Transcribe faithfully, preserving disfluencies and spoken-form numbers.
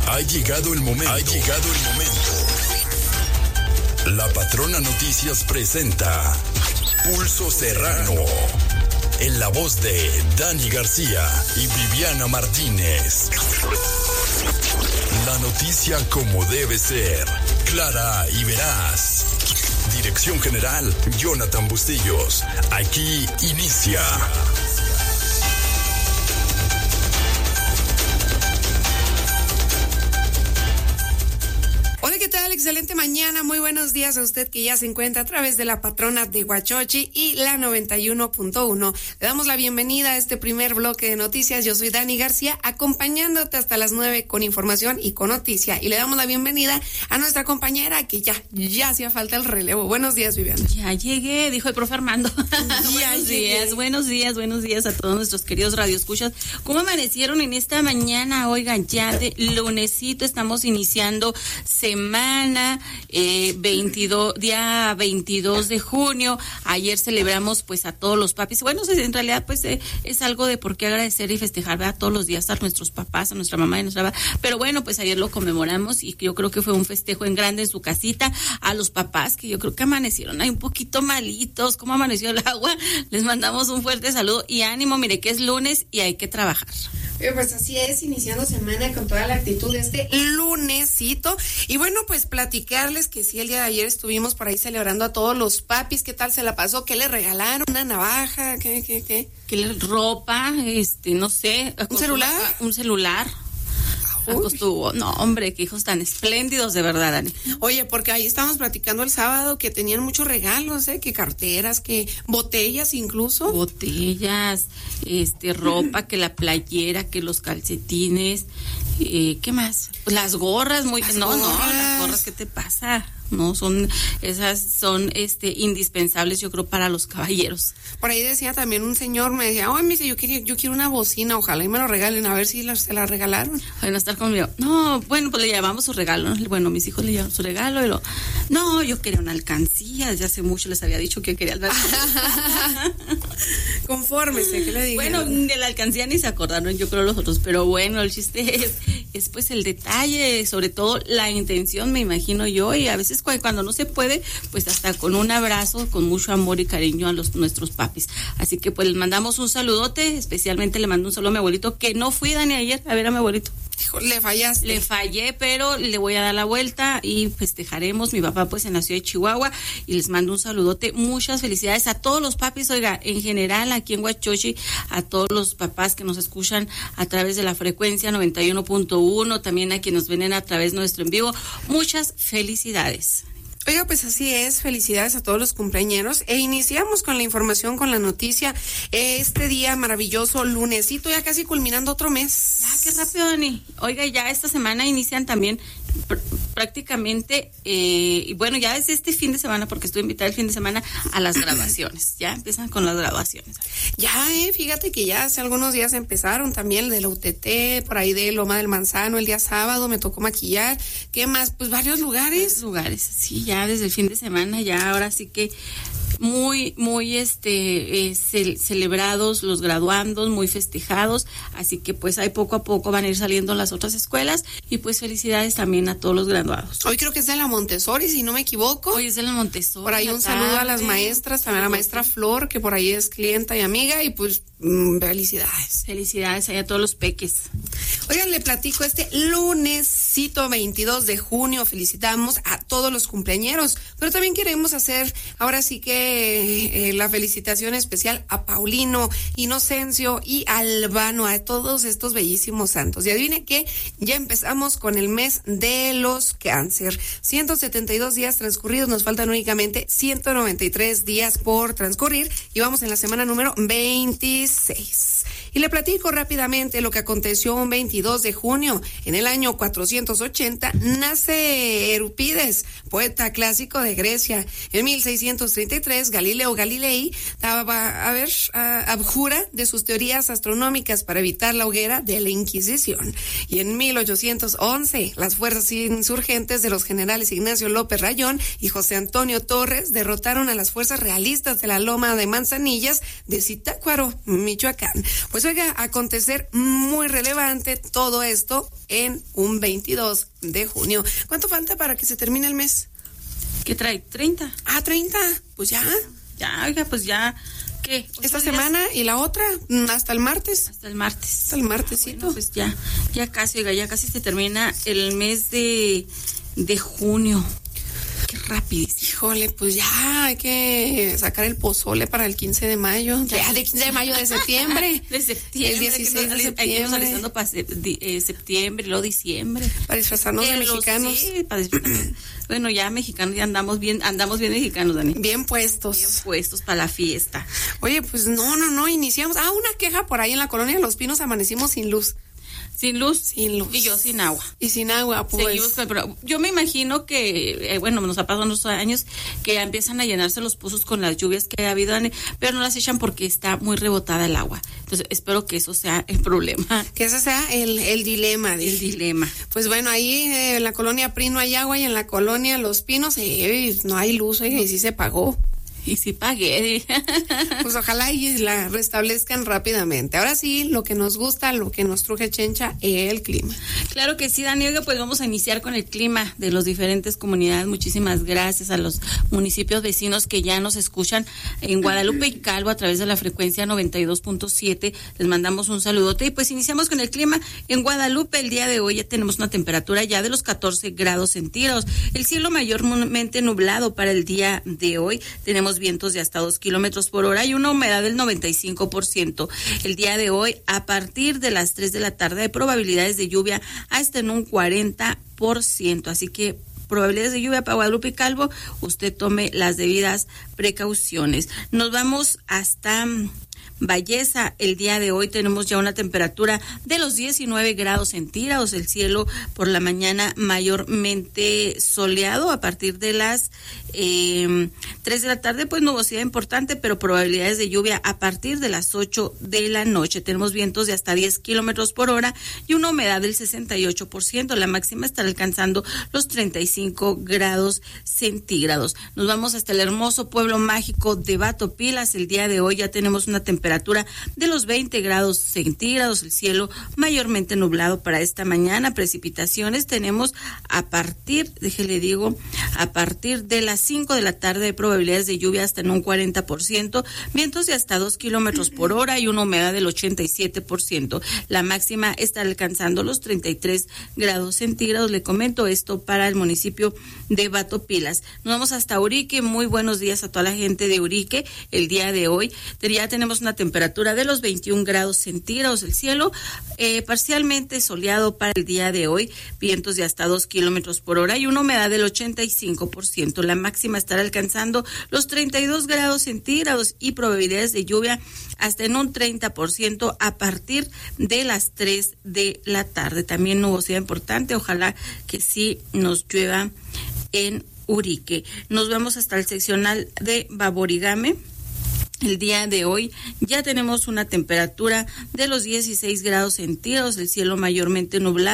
Ha llegado el momento. Ha llegado el momento. La Patrona Noticias presenta Pulso Serrano. En la voz de Dani García y Viviana Martínez. La noticia como debe ser, clara y veraz. Dirección General, Jonathan Bustillos. Aquí inicia. Hola, ¿qué tal? Excelente mañana, muy buenos días a usted que ya se encuentra a través de la Patrona de Huachochi y la noventa y uno punto uno. Le damos la bienvenida a este primer bloque de noticias. Yo soy Dani García, acompañándote hasta las nueve con información y con noticia. Y le damos la bienvenida a nuestra compañera que ya, ya hacía falta el relevo. Buenos días, Viviana. Ya llegué, dijo el profe Armando. Ya buenos llegué. días, buenos días, buenos días a todos nuestros queridos radioescuchas. ¿Cómo amanecieron en esta mañana? Oigan, ya de lunesito estamos iniciando semana, eh, veintidós, día veintidós de junio. Ayer celebramos pues a todos los papis. Bueno, en realidad pues eh, es algo de por qué agradecer y festejar, ¿verdad? Todos los días a nuestros papás, a nuestra mamá y a nuestra... Pero bueno, pues ayer lo conmemoramos y yo creo que fue un festejo en grande en su casita. A los papás que yo creo que amanecieron ahí un poquito malitos. ¿Cómo amaneció el agua? Les mandamos un fuerte saludo y ánimo. Mire que es lunes y hay que trabajar. Eh, pues así es, iniciando semana con toda la actitud de este lunesito. Y bueno, pues platicarles que sí, el día de ayer estuvimos por ahí celebrando a todos los papis. ¿Qué tal se la pasó? ¿Qué le regalaron? ¿Una navaja? ¿Qué, qué, qué? ¿Qué le ropa? Este, no sé. ¿Un celular? Un celular. Acostuvo. No, hombre, qué hijos tan espléndidos, de verdad, Dani. Oye, porque ahí estábamos platicando el sábado que tenían muchos regalos, ¿eh? Que carteras, que botellas incluso. Botellas, este, ropa, que la playera, que los calcetines, eh, ¿qué más? Pues las gorras, muy... Las no, gorras. no, las gorras, ¿qué te pasa? No, son, esas son, este, indispensables, yo creo, para los caballeros. Por ahí decía también un señor, me decía, oye, me dice, yo quiero, yo quiero una bocina, ojalá y me lo regalen, a ver si la, se la regalaron. Bueno, estar conmigo. No, bueno, pues le llevamos su regalo, ¿no? Bueno, mis hijos le llevaron su regalo y lo, no, yo quería una alcancía, ya hace mucho les había dicho que quería alcancía. Confórmese, ¿qué le dije? Bueno, de la alcancía ni se acordaron, yo creo los otros, pero bueno, el chiste es, es pues el detalle, sobre todo la intención, me imagino yo, y a veces cuando no se puede, pues hasta con un abrazo, con mucho amor y cariño a los nuestros papis. Así que pues les mandamos un saludote, especialmente le mando un saludo a mi abuelito, que no fui, Dani, ayer a ver a mi abuelito. Hijo, le fallaste. Le fallé, pero le voy a dar la vuelta y festejaremos. Mi papá pues en la ciudad de Chihuahua y les mando un saludote. Muchas felicidades a todos los papis, oiga, en general aquí en Huachochi, a todos los papás que nos escuchan a través de la frecuencia noventa y uno punto uno, también a quienes nos ven a través de nuestro en vivo. Muchas felicidades. Oiga, pues así es, felicidades a todos los cumpleañeros e iniciamos con la información, con la noticia, este día maravilloso, lunesito, ya casi culminando otro mes. Ya, qué rápido, Dani. Oiga, ya esta semana inician también pr- prácticamente, eh, y bueno, ya desde este fin de semana, porque estoy invitada el fin de semana a las graduaciones, ya empiezan con las graduaciones. Ya, eh, fíjate que ya hace algunos días empezaron también el de la U T T, por ahí de Loma del Manzano, el día sábado me tocó maquillar, ¿qué más? Pues varios lugares. Varios lugares, sí, ya desde el fin de semana, ya ahora sí que muy, muy este eh, ce- celebrados los graduandos, muy festejados, así que pues ahí poco a poco van a ir saliendo las otras escuelas y pues felicidades también a todos los graduados. Hoy creo que es de la Montessori, si no me equivoco. Hoy es de la Montessori. Por ahí un saludo a las maestras, también a la maestra Flor, que por ahí es clienta y amiga, y pues mmm, felicidades. Felicidades ahí a todos los peques. Oigan, le platico este lunesito veintidós de junio, felicitamos a todos los cumpleañeros, pero también queremos hacer ahora sí que eh, la felicitación especial a Paulino, Inocencio y Albano, a todos estos bellísimos santos. Y adivine que ya empezamos con el mes de los cáncer. ciento setenta y dos días transcurridos, nos faltan únicamente ciento noventa y tres días por transcurrir y vamos en la semana número veintiséis. Y le platico rápidamente lo que aconteció un veintidós de junio. En el año cuatrocientos ochenta nace Eurípides, poeta clásico de de Grecia. En mil seiscientos treinta y tres, Galileo Galilei daba, a ver, a, abjura de sus teorías astronómicas para evitar la hoguera de la Inquisición. Y en mil ochocientos once, las fuerzas insurgentes de los generales Ignacio López Rayón y José Antonio Torres derrotaron a las fuerzas realistas de la Loma de Manzanillas de Zitácuaro, Michoacán. Pues oiga, acontecer muy relevante todo esto en un veintidós de junio. ¿Cuánto falta para que se termine el mes? ¿Qué trae? ¿treinta? Ah, treinta. Pues ya. Ya, oiga, pues ya. ¿Qué? Esta semana y la otra hasta el martes. Hasta el martes. Hasta el martesito. Bueno, pues ya, ya casi, oiga, ya casi se termina el mes de, de junio. Qué rápido. Híjole, pues ya hay que sacar el pozole para el quince de mayo. Ya, de quince de mayo de septiembre. De septiembre. El dieciséis nos, de septiembre. Hay que alistando para eh, septiembre, luego diciembre. Para disfrazarnos de mexicanos. Sí, para disfrazarnos. Bueno, ya mexicanos, ya andamos bien, andamos bien mexicanos, Dani. Bien puestos. Bien puestos para la fiesta. Oye, pues no, no, no, iniciamos. Ah, una queja por ahí en la colonia de Los Pinos, amanecimos sin luz. Sin luz. Sin luz. Y yo sin agua. Y sin agua, pues. Seguimos con el programa. Yo me imagino que, eh, bueno, nos ha pasado unos años que ya empiezan a llenarse los pozos con las lluvias que ha habido, pero no las echan porque está muy rebotada el agua. Entonces, espero que eso sea el problema. Que ese sea el, el dilema. De, el dilema. Pues bueno, ahí eh, en la colonia P R I no hay agua y en la colonia Los Pinos eh, no hay luz, oye, y sí se pagó. Y sí pagué. Pues ojalá y la restablezcan rápidamente. Ahora sí, lo que nos gusta, lo que nos truje Chencha, el clima. Claro que sí, Daniela, pues vamos a iniciar con el clima de las diferentes comunidades. Muchísimas gracias a los municipios vecinos que ya nos escuchan en Guadalupe y Calvo a través de la frecuencia noventa y dos punto siete. Les mandamos un saludote y pues iniciamos con el clima. En Guadalupe el día de hoy ya tenemos una temperatura ya de los catorce grados centígrados. El cielo mayormente nublado para el día de hoy. Tenemos vientos de hasta dos kilómetros por hora y una humedad del noventa y cinco por ciento. El día de hoy, a partir de las tres de la tarde, hay probabilidades de lluvia hasta en un cuarenta por ciento. Así que probabilidades de lluvia para Guadalupe y Calvo, usted tome las debidas precauciones. Nos vamos hasta Valleza. El día de hoy tenemos ya una temperatura de los diecinueve grados centígrados, el cielo por la mañana mayormente soleado, a partir de las eh, tres de la tarde pues nubosidad importante, pero probabilidades de lluvia a partir de las ocho de la noche. Tenemos vientos de hasta diez kilómetros por hora y una humedad del sesenta y ocho por ciento, la máxima estará alcanzando los treinta y cinco grados centígrados. Nos vamos hasta el hermoso pueblo mágico de Batopilas. El día de hoy ya tenemos una temperatura de los veinte grados centígrados, el cielo mayormente nublado para esta mañana. Precipitaciones tenemos a partir, déjele digo, a partir de las cinco de la tarde, probabilidades de lluvia hasta en un cuarenta por ciento, vientos de hasta dos kilómetros por hora y una humedad del ochenta y siete por ciento. La máxima está alcanzando los treinta y tres grados centígrados. Le comento esto para el municipio de Batopilas. Nos vamos hasta Urique. Muy buenos días a toda la gente de Urique. El día de hoy ya tenemos una temperatura de los veintiún grados centígrados, el cielo eh, parcialmente soleado para el día de hoy, vientos de hasta dos kilómetros por hora y una humedad del ochenta y cinco por ciento. La máxima estará alcanzando los treinta y dos grados centígrados y probabilidades de lluvia hasta en un treinta por ciento a partir de las tres de la tarde. También nubosidad importante, ojalá que sí nos llueva en Urique. Nos vamos hasta el seccional de Baborigame. El día de hoy ya tenemos una temperatura de los dieciséis grados centígrados, el cielo mayormente nublado.